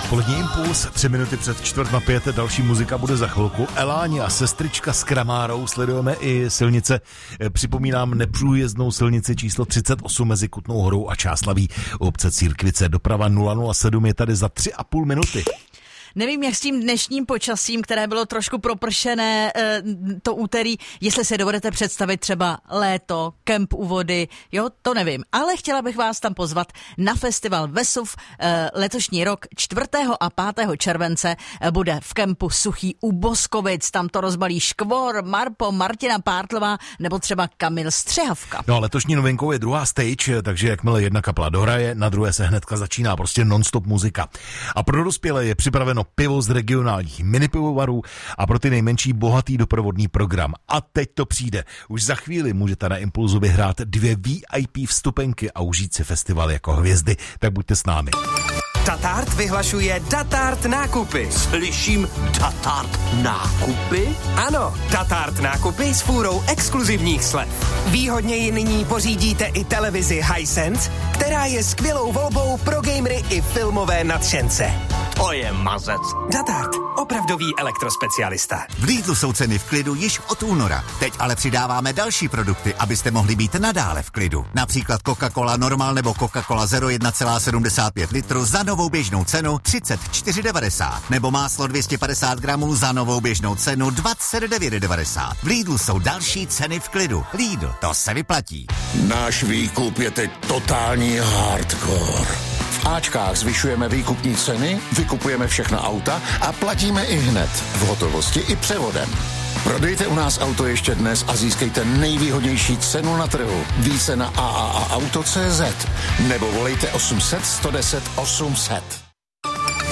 Odpolední impuls, 3 minuty před 4:45, další muzika bude za chvilku. Eláni a sestřička s Kramárou, sledujeme i silnice, připomínám neprůjezdnou silnici číslo 38 mezi Kutnou Horou a Čáslaví u obce Církvice. Doprava 007 je tady za 3,5 minuty. Nevím, jak s tím dnešním počasím, které bylo trošku propršené to úterý, jestli se dovedete představit třeba léto, kemp u vody, jo, to nevím. Ale chtěla bych vás tam pozvat na festival Vesuv. Letošní rok 4. a 5. července bude v kempu Suchý u Boskovic. Tam to rozbalí Škvor, Marpo, Martina Pártlová nebo třeba Kamil Střehavka. No a letošní novinkou je druhá stage, takže jakmile jedna kapela dohraje, na druhé se hnedka začíná prostě non-stop muzika. A pro dospělé je připraveno pivo z regionálních minipivovarů a pro ty nejmenší bohatý doprovodný program. A teď to přijde. Už za chvíli můžete na Impulzu vyhrát 2 VIP vstupenky a užít si festival jako hvězdy. Tak buďte s námi. Datart vyhlašuje Datart nákupy. Slyším Datart nákupy? Ano, Datart nákupy s fůrou exkluzivních slev. Výhodněji nyní pořídíte i televizi Hisense, která je skvělou volbou pro gamery i filmové nadšence. To je mazec. Datart, opravdový elektrospecialista. V Lidlu jsou ceny v klidu již od února. Teď ale přidáváme další produkty, abyste mohli být nadále v klidu. Například Coca-Cola Normal nebo Coca-Cola Zero 1,75 litru za novou běžnou cenu 34,90. Nebo máslo 250 gramů za novou běžnou cenu 29,90. V Lidlu jsou další ceny v klidu. Lidl, to se vyplatí. Náš výkup je teď totální hardcore. V Ačkách zvyšujeme výkupní ceny, vykupujeme všechna auta a platíme i hned, v hotovosti i převodem. Prodejte u nás auto ještě dnes a získejte nejvýhodnější cenu na trhu. Více na AAAauto.cz nebo volejte 800 110 800.